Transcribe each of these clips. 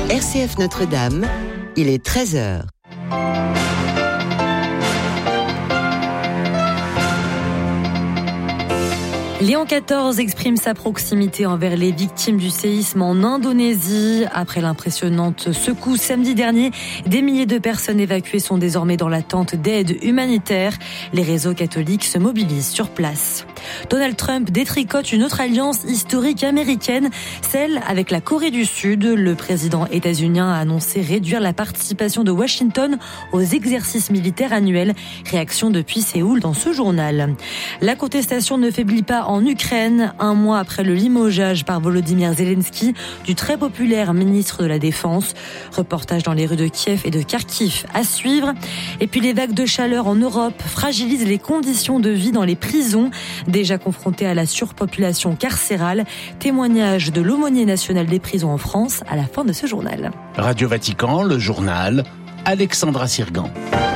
RCF Notre-Dame, il est 13h. Léon XIV exprime sa proximité envers les victimes du séisme en Indonésie. Après l'impressionnante secousse samedi dernier, des milliers de personnes évacuées sont désormais dans l'attente d'aide humanitaire. Les réseaux catholiques se mobilisent sur place. Donald Trump détricote une autre alliance historique américaine, celle avec la Corée du Sud. Le président états-unien a annoncé réduire la participation de Washington aux exercices militaires annuels. Réaction depuis Séoul dans ce journal. La contestation ne faiblit pas en Ukraine, un mois après le limogeage par Volodymyr Zelensky du très populaire ministre de la Défense. Reportage dans les rues de Kiev et de Kharkiv à suivre. Et puis les vagues de chaleur en Europe fragilisent les conditions de vie dans les prisons, déjà confrontées à la surpopulation carcérale. Témoignage de l'aumônier national des prisons en France à la fin de ce journal. Radio Vatican, le journal, Alexandra Sirgan.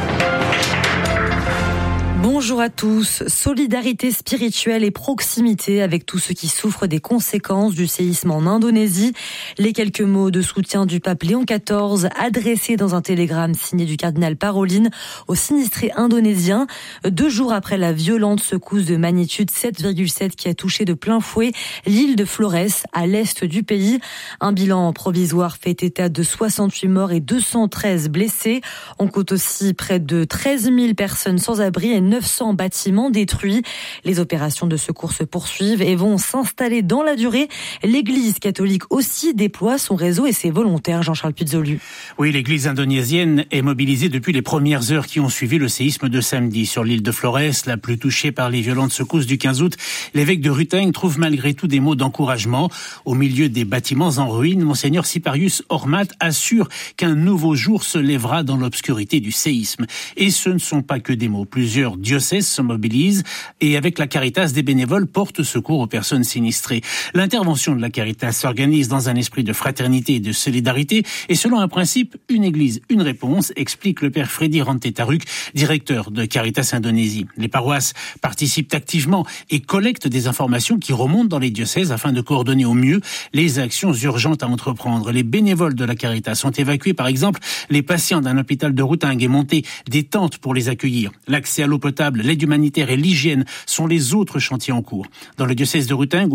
Bonjour à tous. Solidarité spirituelle et proximité avec tous ceux qui souffrent des conséquences du séisme en Indonésie. Les quelques mots de soutien du pape Léon XIV adressés dans un télégramme signé du cardinal Parolin aux sinistrés indonésiens 2 jours après la violente secousse de magnitude 7,7 qui a touché de plein fouet l'île de Flores à l'est du pays. Un bilan provisoire fait état de 68 morts et 213 blessés. On compte aussi près de 13 000 personnes sans abri et 900 bâtiments détruits. Les opérations de secours se poursuivent et vont s'installer dans la durée. L'Église catholique aussi déploie son réseau et ses volontaires. Jean-Charles Pizzolu. Oui, l'Église indonésienne est mobilisée depuis les premières heures qui ont suivi le séisme de samedi. Sur l'île de Flores, la plus touchée par les violentes secousses du 15 août, l'évêque de Ruteng trouve malgré tout des mots d'encouragement. Au milieu des bâtiments en ruine, Monseigneur Siparius Hormat assure qu'un nouveau jour se lèvera dans l'obscurité du séisme. Et ce ne sont pas que des mots. Plusieurs diocèses se mobilisent et avec la Caritas, des bénévoles portent secours aux personnes sinistrées. L'intervention de la Caritas s'organise dans un esprit de fraternité et de solidarité et selon un principe, une église, une réponse, explique le père Freddy Rantetaruk, directeur de Caritas Indonésie. Les paroisses participent activement et collectent des informations qui remontent dans les diocèses afin de coordonner au mieux les actions urgentes à entreprendre. Les bénévoles de la Caritas ont évacué par exemple les patients d'un hôpital de Ruteng et monté des tentes pour les accueillir. L'accès à l'eau potable, l'aide humanitaire et l'hygiène sont les autres chantiers en cours. Dans le diocèse de Ruteng,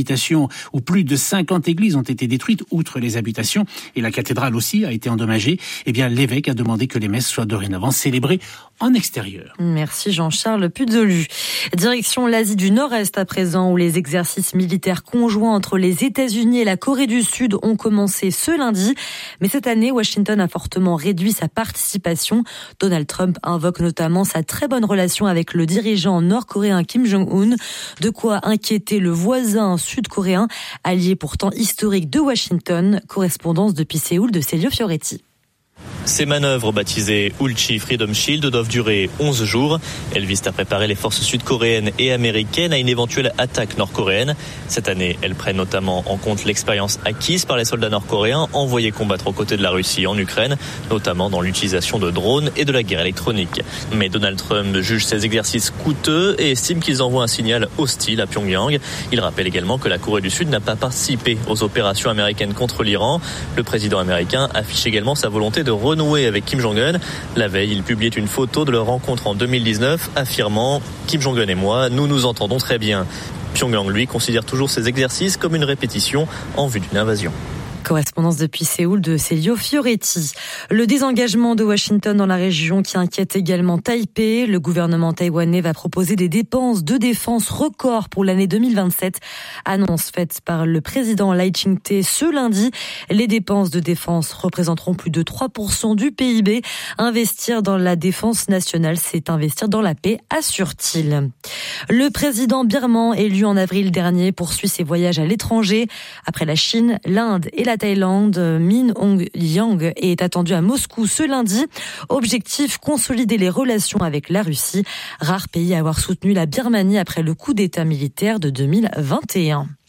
où plus de 50 églises ont été détruites, outre les habitations, et la cathédrale aussi a été endommagée, l'évêque a demandé que les messes soient dorénavant célébrées en extérieur. Merci Jean-Charles Pizzolu. Direction l'Asie du Nord-Est à présent, où les exercices militaires conjoints entre les États-Unis et la Corée du Sud ont commencé ce lundi. Mais cette année, Washington a fortement réduit sa participation. Donald Trump invoque notamment sa très bonne relation avec le dirigeant nord-coréen Kim Jong-un, de quoi inquiéter le voisin sud-coréen, allié pourtant historique de Washington. Correspondance depuis Séoul de Célio Fioretti. Ces manœuvres, baptisées Ulchi Freedom Shield, doivent durer 11 jours. Elles visent à préparer les forces sud-coréennes et américaines à une éventuelle attaque nord-coréenne. Cette année, elles prennent notamment en compte l'expérience acquise par les soldats nord-coréens envoyés combattre aux côtés de la Russie en Ukraine, notamment dans l'utilisation de drones et de la guerre électronique. Mais Donald Trump juge ces exercices coûteux et estime qu'ils envoient un signal hostile à Pyongyang. Il rappelle également que la Corée du Sud n'a pas participé aux opérations américaines contre l'Iran. Le président américain affiche également sa volonté de renouer avec Kim Jong-un. La veille, il publiait une photo de leur rencontre en 2019, affirmant « Kim Jong-un et moi, nous nous entendons très bien ». Pyongyang, lui, considère toujours ces exercices comme une répétition en vue d'une invasion. Correspondance depuis Séoul de Célio Fioretti. Le désengagement de Washington dans la région qui inquiète également Taipei. Le gouvernement taïwanais va proposer des dépenses de défense records pour l'année 2027. Annonce faite par le président Lai Ching-te ce lundi. Les dépenses de défense représenteront plus de 3% du PIB. Investir dans la défense nationale, c'est investir dans la paix, assure-t-il. Le président birman, élu en avril dernier, poursuit ses voyages à l'étranger. Après la Chine, l'Inde et la Thaïlande, Min Aung Hlaing est attendu à Moscou ce lundi. Objectif, consolider les relations avec la Russie, rare pays à avoir soutenu la Birmanie après le coup d'État militaire de 2021.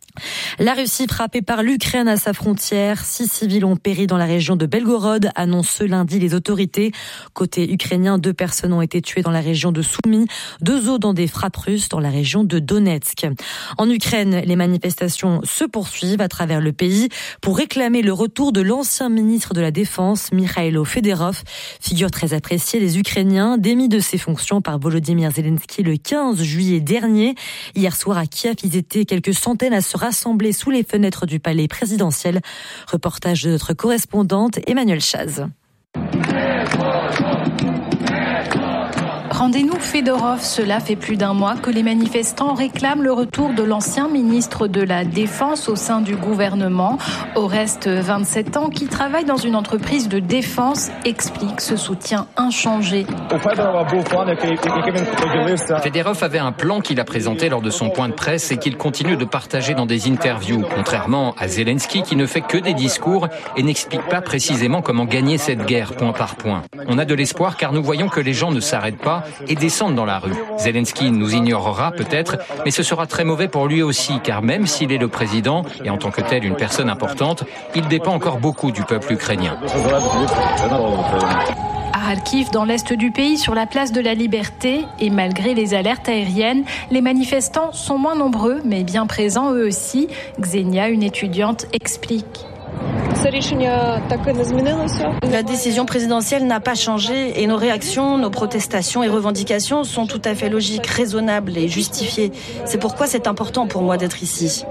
La Russie frappée par l'Ukraine à sa frontière. 6 civils ont péri dans la région de Belgorod, annoncent ce lundi les autorités. Côté ukrainien, 2 personnes ont été tuées dans la région de Soumy, 2 autres dans des frappes russes dans la région de Donetsk. En Ukraine, les manifestations se poursuivent à travers le pays pour réclamer le retour de l'ancien ministre de la Défense, Mikhailo Fedorov, figure très appréciée des Ukrainiens, démis de ses fonctions par Volodymyr Zelensky le 15 juillet dernier. Hier soir à Kiev, ils étaient quelques centaines à se rassembler sous les fenêtres du palais présidentiel. Reportage de notre correspondante Emmanuelle Chaz. Rendez-nous Fedorov, cela fait plus d'un mois que les manifestants réclament le retour de l'ancien ministre de la Défense au sein du gouvernement. Oreste, 27 ans, qui travaille dans une entreprise de défense, explique ce soutien inchangé. Fedorov avait un plan qu'il a présenté lors de son point de presse et qu'il continue de partager dans des interviews, contrairement à Zelensky qui ne fait que des discours et n'explique pas précisément comment gagner cette guerre point par point. On a de l'espoir car nous voyons que les gens ne s'arrêtent pas et descendent dans la rue. Zelensky nous ignorera peut-être, mais ce sera très mauvais pour lui aussi, car même s'il est le président et en tant que tel une personne importante, il dépend encore beaucoup du peuple ukrainien. À Kharkiv, dans l'est du pays, sur la place de la Liberté, et malgré les alertes aériennes, les manifestants sont moins nombreux, mais bien présents eux aussi. Xenia, une étudiante, explique. La décision présidentielle n'a pas changé et nos réactions, nos protestations et revendications sont tout à fait logiques, raisonnables et justifiées. C'est pourquoi c'est important pour moi d'être ici.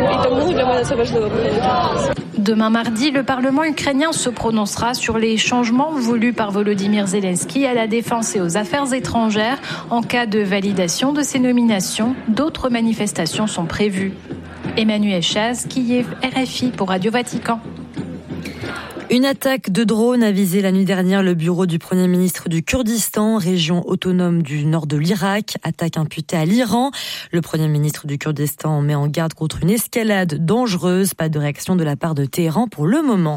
Demain mardi, le Parlement ukrainien se prononcera sur les changements voulus par Volodymyr Zelensky à la défense et aux affaires étrangères. En cas de validation de ces nominations, d'autres manifestations sont prévues. Emmanuelle Chaz, Kiev, RFI pour Radio Vatican. Une attaque de drone a visé la nuit dernière le bureau du Premier ministre du Kurdistan, région autonome du nord de l'Irak. Attaque imputée à l'Iran. Le Premier ministre du Kurdistan met en garde contre une escalade dangereuse. Pas de réaction de la part de Téhéran pour le moment.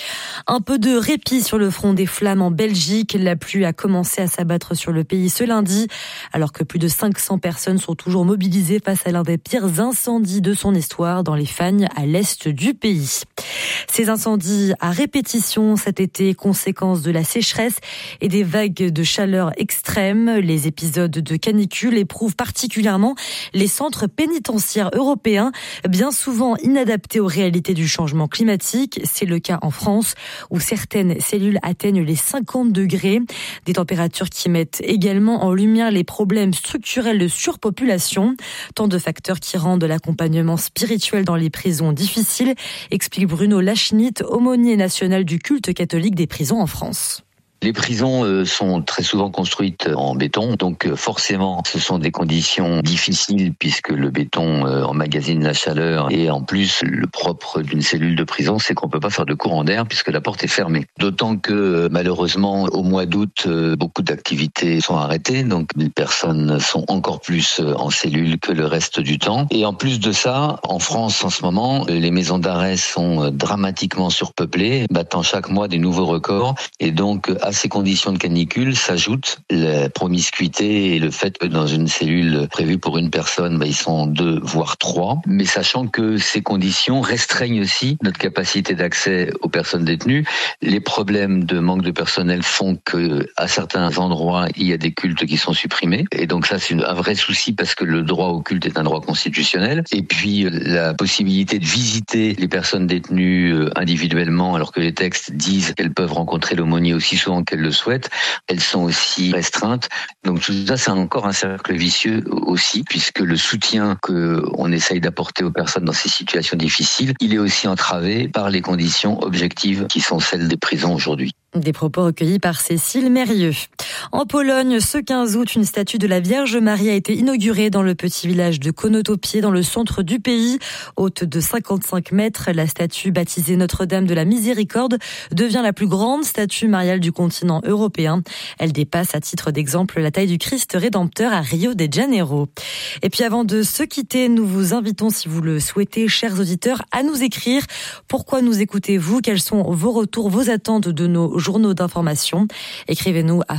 Un peu de répit sur le front des flammes en Belgique. La pluie a commencé à s'abattre sur le pays ce lundi, alors que plus de 500 personnes sont toujours mobilisées face à l'un des pires incendies de son histoire dans les Fagnes, à l'est du pays. Ces incendies à répétition cet été, conséquence de la sécheresse et des vagues de chaleur extrêmes. Les épisodes de canicule éprouvent particulièrement les centres pénitentiaires européens, bien souvent inadaptés aux réalités du changement climatique. C'est le cas en France, où certaines cellules atteignent les 50 degrés. Des températures qui mettent également en lumière les problèmes structurels de surpopulation. Tant de facteurs qui rendent l'accompagnement spirituel dans les prisons difficile, explique Bruno Lachnit, aumônier national du culte catholique des prisons en France. Les prisons sont très souvent construites en béton, donc forcément ce sont des conditions difficiles puisque le béton emmagasine la chaleur et en plus le propre d'une cellule de prison c'est qu'on peut pas faire de courant d'air puisque la porte est fermée. D'autant que malheureusement au mois d'août beaucoup d'activités sont arrêtées, donc les personnes sont encore plus en cellule que le reste du temps. Et en plus de ça, en France en ce moment, les maisons d'arrêt sont dramatiquement surpeuplées, battant chaque mois des nouveaux records et donc à ces conditions de canicule s'ajoute la promiscuité et le fait que dans une cellule prévue pour une personne, ils sont 2 voire 3. Mais sachant que ces conditions restreignent aussi notre capacité d'accès aux personnes détenues. Les problèmes de manque de personnel font que à certains endroits, il y a des cultes qui sont supprimés. Et donc ça, c'est un vrai souci parce que le droit au culte est un droit constitutionnel. Et puis la possibilité de visiter les personnes détenues individuellement alors que les textes disent qu'elles peuvent rencontrer l'aumônier aussi souvent qu'elles le souhaitent, elles sont aussi restreintes. Donc tout ça, c'est encore un cercle vicieux aussi, puisque le soutien qu'on essaye d'apporter aux personnes dans ces situations difficiles, il est aussi entravé par les conditions objectives qui sont celles des prisons aujourd'hui. Des propos recueillis par Cécile Mérieux. En Pologne, ce 15 août, une statue de la Vierge Marie a été inaugurée dans le petit village de Konotopié, dans le centre du pays. Haute de 55 mètres, la statue baptisée Notre-Dame de la Miséricorde devient la plus grande statue mariale du continent européen. Elle dépasse à titre d'exemple la taille du Christ Rédempteur à Rio de Janeiro. Et puis avant de se quitter, nous vous invitons, si vous le souhaitez, chers auditeurs, à nous écrire. Pourquoi nous écoutez-vous? Quels sont vos retours, vos attentes de nos journaux d'information? Écrivez-nous à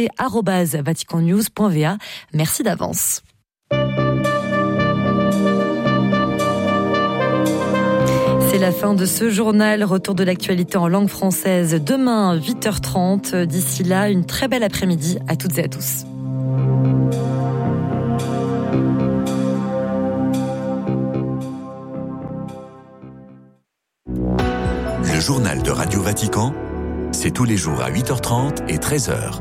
français@vaticannews.va. Merci d'avance. C'est la fin de ce journal. Retour de l'actualité en langue française demain 8h30. D'ici là, une très belle après-midi à toutes et à tous. Le journal de Radio Vatican, c'est tous les jours à 8h30 et 13h.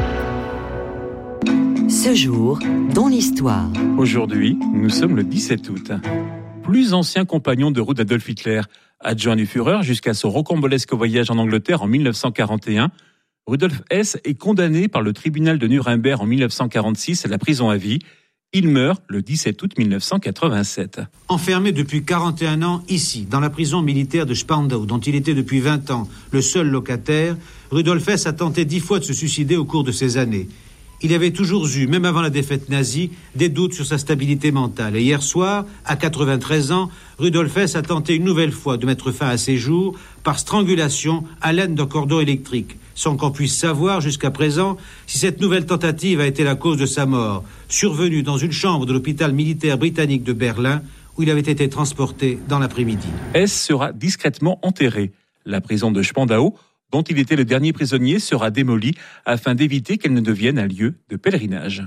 Ce jour, dans l'histoire. Aujourd'hui, nous sommes le 17 août. Plus ancien compagnon de route d'Adolf Hitler, adjoint du Führer jusqu'à son rocambolesque voyage en Angleterre en 1941, Rudolf Hess est condamné par le tribunal de Nuremberg en 1946 à la prison à vie. Il meurt le 17 août 1987. Enfermé depuis 41 ans ici, dans la prison militaire de Spandau, dont il était depuis 20 ans le seul locataire, Rudolf Hess a tenté 10 fois de se suicider au cours de ces années. Il avait toujours eu, même avant la défaite nazie, des doutes sur sa stabilité mentale. Et hier soir, à 93 ans, Rudolf Hess a tenté une nouvelle fois de mettre fin à ses jours par strangulation à l'aide d'un cordon électrique, sans qu'on puisse savoir jusqu'à présent si cette nouvelle tentative a été la cause de sa mort, survenue dans une chambre de l'hôpital militaire britannique de Berlin, où il avait été transporté dans l'après-midi. Hess sera discrètement enterré. La prison de Spandau, dont il était le dernier prisonnier, sera démolie afin d'éviter qu'elle ne devienne un lieu de pèlerinage.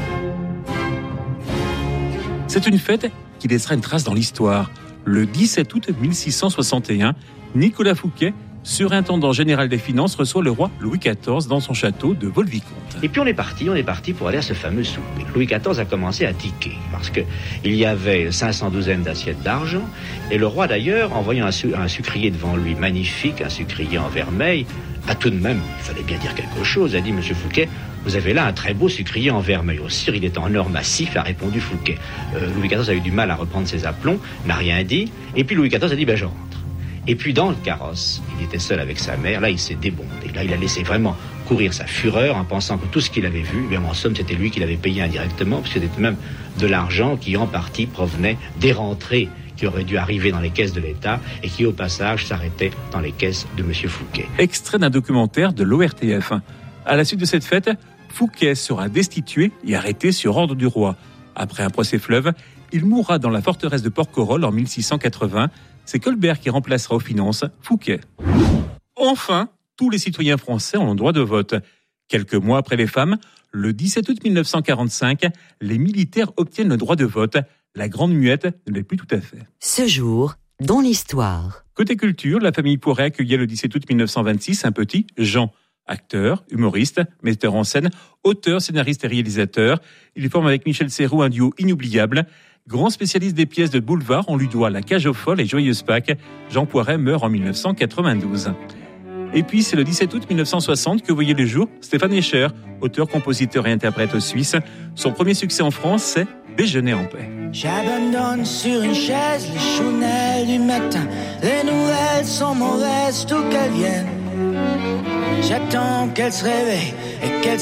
C'est une fête qui laissera une trace dans l'histoire. Le 17 août 1661, Nicolas Fouquet, surintendant général des finances, reçoit le roi Louis XIV dans son château de Vaux-le-Vicomte. Et puis on est parti pour aller à ce fameux souper. Louis XIV a commencé à tiquer, parce qu'il y avait 500 douzaines d'assiettes d'argent, et le roi d'ailleurs, en voyant un sucrier devant lui, magnifique, un sucrier en vermeil, a tout de même, il fallait bien dire quelque chose, a dit « Monsieur Fouquet, vous avez là un très beau sucrier en vermeil. Au cire, il est en or massif », a répondu Fouquet. Louis XIV a eu du mal à reprendre ses aplombs, n'a rien dit, et puis Louis XIV a dit « je rentre ». Et puis dans le carrosse, il était seul avec sa mère, là il s'est débondé. Là il a laissé vraiment courir sa fureur en pensant que tout ce qu'il avait vu, bien en somme c'était lui qui l'avait payé indirectement, puisque c'était même de l'argent qui en partie provenait des rentrées qui auraient dû arriver dans les caisses de l'État et qui au passage s'arrêtaient dans les caisses de M. Fouquet. Extrait d'un documentaire de l'ORTF. À la suite de cette fête, Fouquet sera destitué et arrêté sur ordre du roi. Après un procès fleuve, il mourra dans la forteresse de Porquerolles en 1680. C'est Colbert qui remplacera aux finances Fouquet. Enfin, tous les citoyens français ont le droit de vote. Quelques mois après les femmes, le 17 août 1945, les militaires obtiennent le droit de vote. La Grande Muette ne l'est plus tout à fait. Ce jour, dans l'histoire. Côté culture, la famille Poiret accueillait le 17 août 1926 un petit Jean. Acteur, humoriste, metteur en scène, auteur, scénariste et réalisateur. Il forme avec Michel Serrault un duo inoubliable. Grand spécialiste des pièces de boulevard, on lui doit La Cage aux folles et Joyeuse Pâques. Jean Poiret meurt en 1992. Et puis, c'est le 17 août 1960 que voyait le jour Stéphane Escher, auteur, compositeur et interprète suisse. Son premier succès en France, c'est Déjeuner en paix. J'abandonne sur une chaise les chounelles du matin. Les nouvelles sont mauvaises, tout qu'elles viennent. J'attends qu'elle se réveille et qu'elle